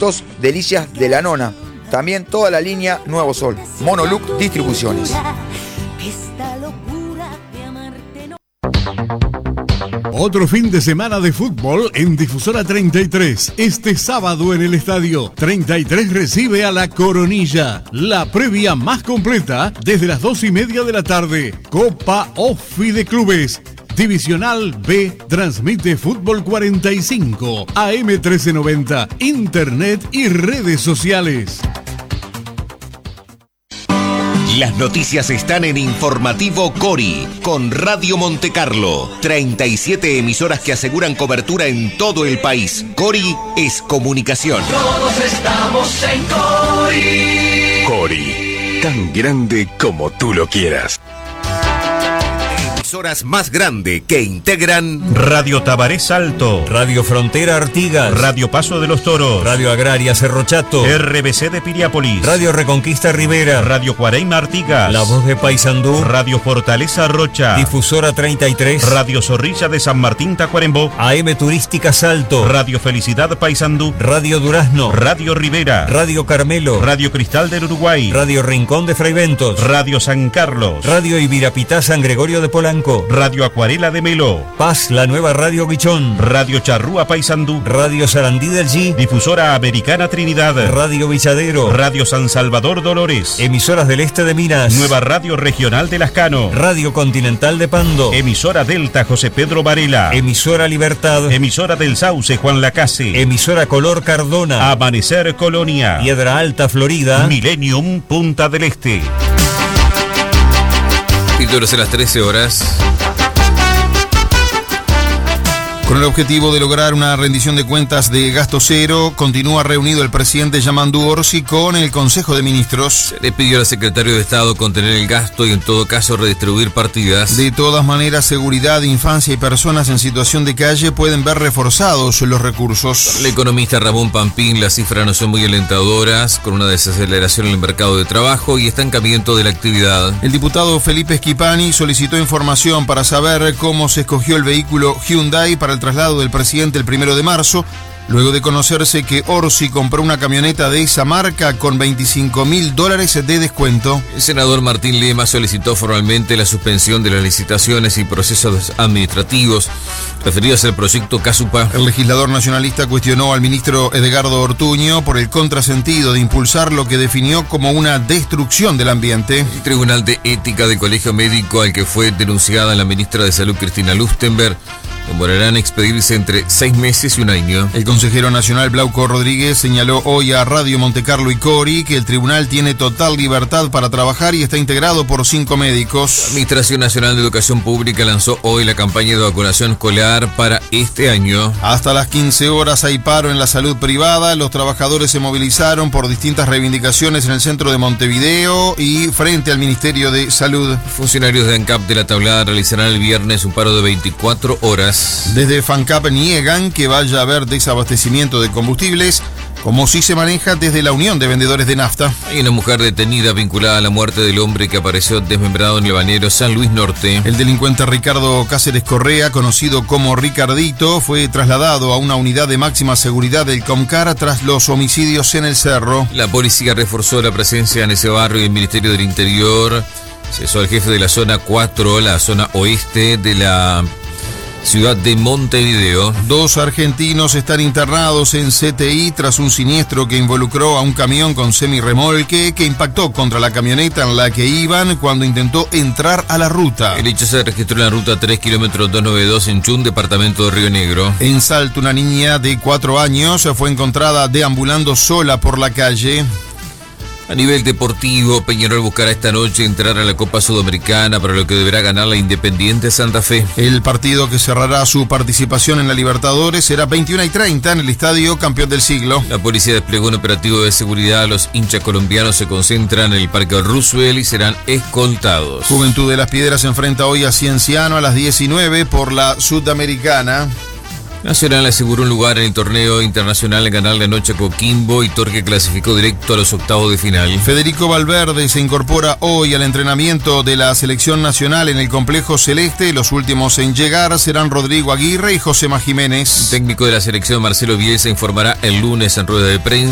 productos Delicias de la Nona. También toda la línea Nuevo Sol. Monoluc Distribuciones. Otro fin de semana de fútbol en Difusora 33. Este sábado en el estadio 33 recibe a la Coronilla. La previa más completa desde las 2:30 de la tarde. Copa OFI de Clubes. Divisional B transmite Fútbol 45, AM 1390, Internet y redes sociales. Las noticias están en Informativo Cori, con Radio Montecarlo. 37 emisoras que aseguran cobertura en todo el país. Cori es comunicación. Todos estamos en Cori. Cori, tan grande como tú lo quieras. Emisoras más grande que integran Radio Tabaré Salto, Radio Frontera Artigas, Radio Paso de los Toros, Radio Agraria Cerro Chato, RBC de Piriápolis, Radio Reconquista Rivera, Radio Cuareima Artigas, La Voz de Paysandú, Radio Fortaleza Rocha, Difusora 33, Radio Zorrilla de San Martín Tacuarembó, AM Turística Salto, Radio Felicidad Paysandú, Radio Durazno, Radio Rivera, Radio Carmelo, Radio Cristal del Uruguay, Radio Rincón de Fraiventos, Radio San Carlos, Radio Ibirapitá San Gregorio de Polanco, Radio Acuarela de Melo, Paz, la nueva Radio Guichón, Radio Charrúa Paysandú, Radio Sarandí del G, Difusora Americana Trinidad, Radio Villadero, Radio San Salvador Dolores, emisoras del este de Minas, Nueva Radio Regional de Lascano, Radio Continental de Pando, Emisora Delta José Pedro Varela, Emisora Libertad, Emisora del Sauce Juan Lacase, Emisora Color Cardona, Amanecer Colonia, Piedra Alta Florida, Millennium Punta del Este. Títulos a las 13 horas. Con el objetivo de lograr una rendición de cuentas de gasto cero, continúa reunido el presidente Yamandu Orsi con el Consejo de Ministros. Se le pidió al secretario de Estado contener el gasto y en todo caso redistribuir partidas. De todas maneras, seguridad, infancia y personas en situación de calle pueden ver reforzados los recursos. El economista Ramón Pampín, las cifras no son muy alentadoras, con una desaceleración en el mercado de trabajo y estancamiento de la actividad. El diputado Felipe Schipani solicitó información para saber cómo se escogió el vehículo Hyundai para el traslado del presidente el 1 de marzo, luego de conocerse que Orsi compró una camioneta de esa marca con $25.000 de descuento. El senador Martín Lema solicitó formalmente la suspensión de las licitaciones y procesos administrativos referidos al proyecto Casupa. El legislador nacionalista cuestionó al ministro Edgardo Ortuño por el contrasentido de impulsar lo que definió como una destrucción del ambiente. El Tribunal de Ética del Colegio Médico, al que fue denunciada la ministra de Salud Cristina Lustenberg, demorarán expedirse entre 6 meses y un año. El consejero nacional Blauco Rodríguez señaló hoy a Radio Montecarlo y Cori que el tribunal tiene total libertad para trabajar y está integrado por 5 médicos. La Administración Nacional de Educación Pública lanzó hoy la campaña de vacunación escolar para este año. Hasta las 15 horas hay paro en la salud privada. Los trabajadores se movilizaron por distintas reivindicaciones en el centro de Montevideo y frente al Ministerio de Salud. Funcionarios de ANCAP de La Tablada realizarán el viernes un paro de 24 horas. Desde FANCAP niegan que vaya a haber desabastecimiento de combustibles, como sí se maneja desde la Unión de Vendedores de Nafta. Hay una mujer detenida vinculada a la muerte del hombre que apareció desmembrado en el balneario San Luis Norte. El delincuente Ricardo Cáceres Correa, conocido como Ricardito, fue trasladado a una unidad de máxima seguridad del Comcar tras los homicidios en el Cerro. La policía reforzó la presencia en ese barrio y el Ministerio del Interior cesó al jefe de la zona 4, la zona oeste de la ciudad de Montevideo. 2 argentinos están internados en CTI tras un siniestro que involucró a un camión con semirremolque que impactó contra la camioneta en la que iban cuando intentó entrar a la ruta. El hecho se registró en la ruta 3 kilómetros 292 en Chun, departamento de Río Negro. En Salto, una niña de 4 años fue encontrada deambulando sola por la calle. A nivel deportivo, Peñarol buscará esta noche entrar a la Copa Sudamericana, para lo que deberá ganar la Independiente Santa Fe. El partido que cerrará su participación en la Libertadores será 21:30 en el Estadio Campeón del Siglo. La policía desplegó un operativo de seguridad. Los hinchas colombianos se concentran en el Parque Roosevelt y serán escoltados. Juventud de Las Piedras se enfrenta hoy a Cienciano a las 19 por la Sudamericana. Nacional aseguró un lugar en el torneo internacional al ganar la noche a Coquimbo y Torque clasificó directo a los octavos de final. Federico Valverde se incorpora hoy al entrenamiento de la selección nacional en el complejo celeste. Los últimos en llegar serán Rodrigo Aguirre y Josema Jiménez. El técnico de la selección Marcelo Bielsa informará el lunes en rueda de prensa